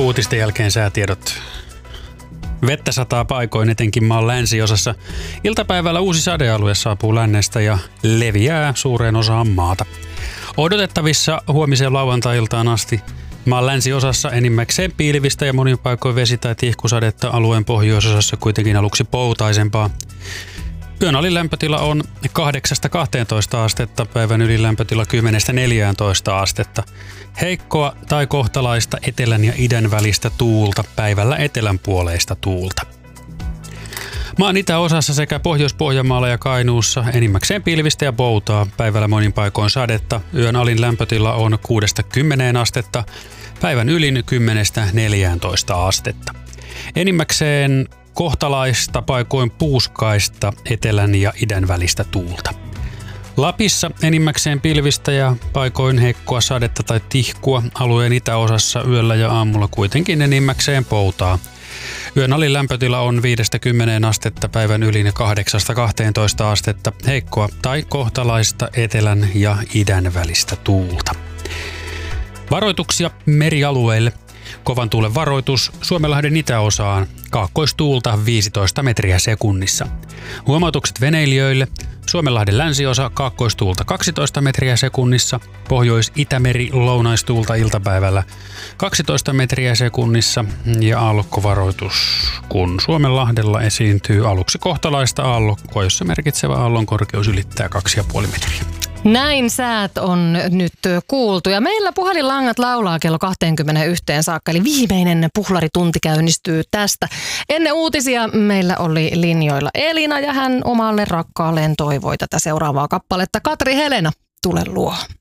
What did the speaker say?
Uutisten jälkeen säätiedot. Vettä sataa paikoin etenkin maan länsiosassa. Iltapäivällä uusi sadealue saapuu lännestä ja leviää suureen osaan maata. Odotettavissa huomiseen lauantai-iltaan asti maan länsiosassa enimmäkseen pilvistä ja monin paikoin vesi- tai tihkusadetta, alueen pohjoisosassa kuitenkin aluksi poutaisempaa. Yön alin lämpötila on 8-12 astetta, päivän ylin lämpötila 10-14 astetta. Heikkoa tai kohtalaista etelän ja idän välistä tuulta, päivällä etelänpuoleista tuulta. Maan itäosassa sekä Pohjois-Pohjanmaalla ja Kainuussa enimmäkseen pilvistä ja poutaa, päivällä monin paikoin sadetta. Yön alin lämpötila on 6-10 astetta, päivän ylin 10-14 astetta. Enimmäkseen kohtalaista paikoin puuskaista etelän ja idän välistä tuulta. Lapissa enimmäkseen pilvistä ja paikoin heikkoa sadetta tai tihkua, alueen itäosassa yöllä ja aamulla kuitenkin enimmäkseen poutaa. Yön alin lämpötila on 5-10 astetta, päivän ylin 8-12 astetta, heikkoa tai kohtalaista etelän ja idän välistä tuulta. Varoituksia merialueille. Kovan tuulen varoitus Suomenlahden itäosaan, kaakkoistuulta 15 metriä sekunnissa. Huomautukset veneilijöille. Suomenlahden länsiosa kaakkoistuulta 12 metriä sekunnissa, Pohjois-Itämeri lounaistuulta iltapäivällä 12 metriä sekunnissa ja aallokkovaroitus, kun Suomenlahdella esiintyy aluksi kohtalaista aallokkoa, jossa merkitsevä aallon korkeus ylittää 2,5 metriä. Näin säät on nyt kuultu ja meillä puhelinlangat laulaa kello 21 saakka, eli viimeinen puhlaritunti käynnistyy tästä. Ennen uutisia meillä oli linjoilla Elina ja hän omalle rakkaalleen toivoi tätä seuraavaa kappaletta. Katri Helena, tule luo.